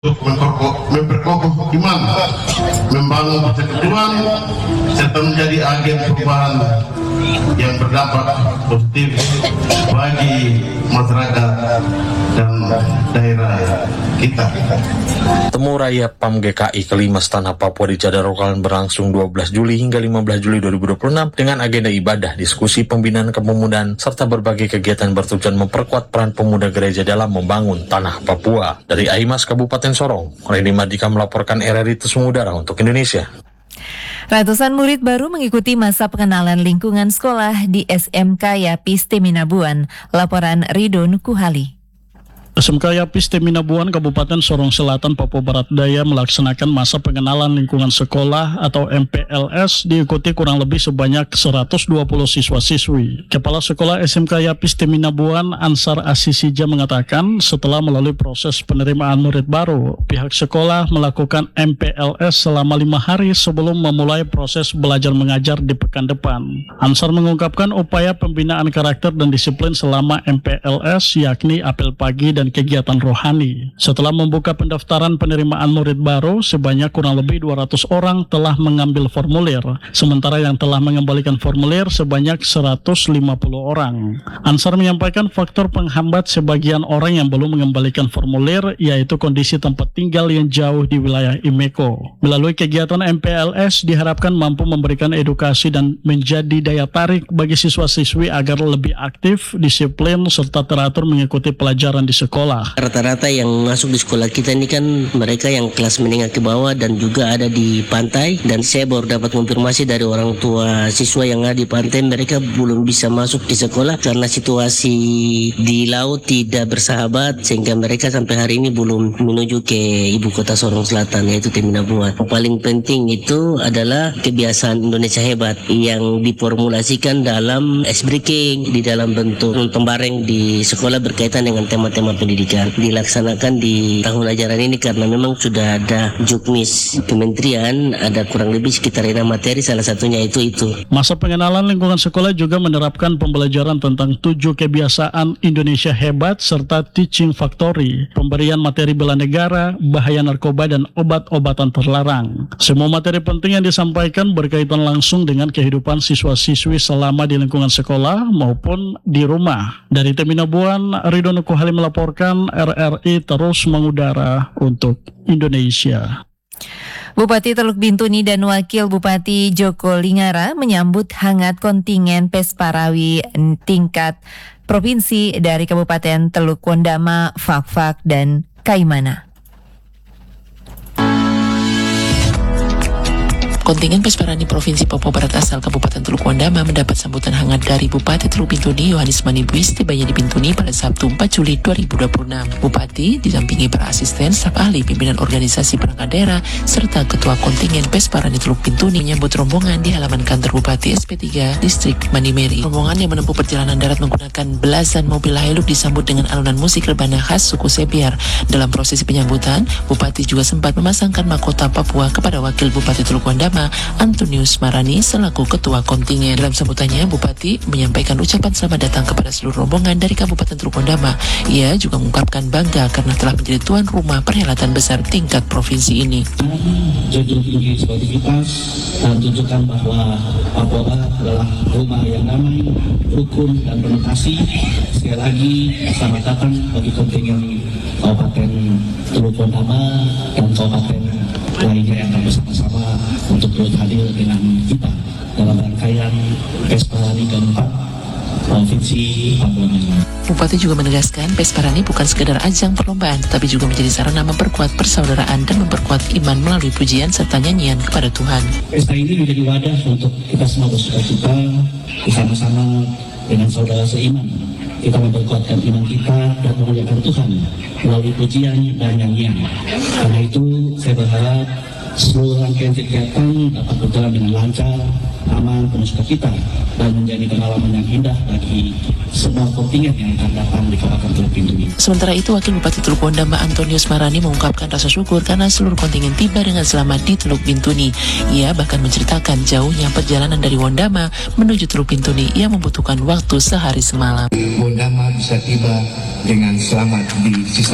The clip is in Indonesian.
memperkokoh iman, membangun persatuan, serta menjadi agen perubahan yang berdampak positif bagi masyarakat dan daerah kita. Temu Raya PAM GKI kelima Tanah Papua di Jadarokalan berlangsung 12 Juli hingga 15 Juli 2026 dengan agenda ibadah, diskusi, pembinaan kepemudaan, serta berbagai kegiatan bertujuan memperkuat peran pemuda gereja dalam membangun Tanah Papua. Dari AIMAS Kabupaten Sorong, Reni Mardika melaporkan RRI Tusung Udara untuk Indonesia. Ratusan murid baru mengikuti masa pengenalan lingkungan sekolah di SMK Yapis Teminabuan. Laporan Ridho Nukuhali. SMK Yapis Teminabuan Kabupaten Sorong Selatan, Papua Barat Daya melaksanakan masa pengenalan lingkungan sekolah atau MPLS diikuti kurang lebih sebanyak 120 siswa-siswi. Kepala Sekolah SMK Yapis Teminabuan Ansar Asisija mengatakan setelah melalui proses penerimaan murid baru, pihak sekolah melakukan MPLS selama 5 hari sebelum memulai proses belajar mengajar di pekan depan. Ansar mengungkapkan upaya pembinaan karakter dan disiplin selama MPLS yakni apel pagi dan kegiatan rohani. Setelah membuka pendaftaran penerimaan murid baru, sebanyak kurang lebih 200 orang telah mengambil formulir, sementara yang telah mengembalikan formulir sebanyak 150 orang. Ansar menyampaikan faktor penghambat sebagian orang yang belum mengembalikan formulir, yaitu kondisi tempat tinggal yang jauh di wilayah Imeko. Melalui kegiatan MPLS diharapkan mampu memberikan edukasi dan menjadi daya tarik bagi siswa-siswi agar lebih aktif, disiplin, serta teratur mengikuti pelajaran di sekolah. Rata-rata yang masuk di sekolah kita ini kan mereka yang kelas menengah ke bawah dan juga ada di pantai, dan saya baru dapat konfirmasi dari orang tua siswa yang ada di pantai, mereka belum bisa masuk di sekolah karena situasi di laut tidak bersahabat, sehingga mereka sampai hari ini belum menuju ke ibu kota Sorong Selatan, yaitu Teminabuan. Yang paling penting itu adalah kebiasaan Indonesia hebat yang diformulasikan dalam ice breaking di dalam bentuk tembareng di sekolah berkaitan dengan tema-tema pendidikan, dilaksanakan di tahun ajaran ini karena memang sudah ada juknis kementerian, ada kurang lebih sekitar 6 materi, salah satunya itu. Masa pengenalan lingkungan sekolah juga menerapkan pembelajaran tentang 7 kebiasaan Indonesia hebat serta teaching factory, pemberian materi bela negara, bahaya narkoba, dan obat-obatan terlarang. Semua materi penting yang disampaikan berkaitan langsung dengan kehidupan siswa-siswi selama di lingkungan sekolah maupun di rumah. Dari Teminabuan, Ridho Nukuhali melaporkan RRI terus mengudara untuk Indonesia. Bupati Teluk Bintuni dan Wakil Bupati Joko Lingara menyambut hangat kontingen Pesparawi tingkat provinsi dari Kabupaten Teluk Wondama, Fakfak, dan Kaimana. Kontingen Pesparani Provinsi Papua Barat asal Kabupaten Teluk Wondama mendapat sambutan hangat dari Bupati Teluk Bintuni Yohanes Manibuis tibanya di Bintuni pada Sabtu 4 Juli 2026. Bupati didampingi para asisten, staf ahli, pimpinan organisasi perangkat daerah, serta ketua kontingen Pesparani Teluk Bintuni menyambut rombongan di halaman kantor Bupati SP3 Distrik Manimeri. Rombongan yang menempuh perjalanan darat menggunakan belasan mobil Hilux disambut dengan alunan musik rebana khas suku Sepiar. Dalam prosesi penyambutan, Bupati juga sempat memasangkan mahkota Papua kepada Wakil Bupati Teluk Wondama Antonius Marani selaku ketua kontingen. Dalam sambutannya, Bupati menyampaikan ucapan selamat datang kepada seluruh rombongan dari Kabupaten Teluk Wondama. Ia juga mengungkapkan bangga karena telah menjadi tuan rumah perhelatan besar tingkat provinsi ini. Junjung tinggi sportivitas dan tunjukkan bahwa Papua adalah rumah yang damai, rukun, dan penuh kasih. Sekali lagi, selamat datang bagi kontingen Kabupaten Teluk Wondama dan Kabupaten lainnya yang akan bersama-sama untuk turut hadir dengan kita dalam rangkaian Pesparani keempat Provinsi Papua. Bupati juga menegaskan Pesparani bukan sekedar ajang perlombaan, tetapi juga menjadi sarana memperkuat persaudaraan dan memperkuat iman melalui pujian serta nyanyian kepada Tuhan. Pesta ini menjadi wadah untuk kita semua bersuka-cita bersama-sama dengan saudara seiman. Kita memperkuatkan iman kita dan memuliakan Tuhan melalui pujian dan nyanyian. Karena itu saya berharap seluruh rangkaian kegiatan dapat berjalan dengan lancar, aman, penuh sukacita, dan menjadi pengalaman yang indah bagi semua kontingen yang akan datang di Kabupaten Teluk Bintuni. Sementara itu, Wakil Bupati Teluk Wondama Antonius Marani mengungkapkan rasa syukur karena seluruh kontingen tiba dengan selamat di Teluk Bintuni. Ia bahkan menceritakan jauhnya perjalanan dari Wondama menuju Teluk Bintuni yang membutuhkan waktu sehari semalam. Wondama bisa tiba dengan selamat di sisa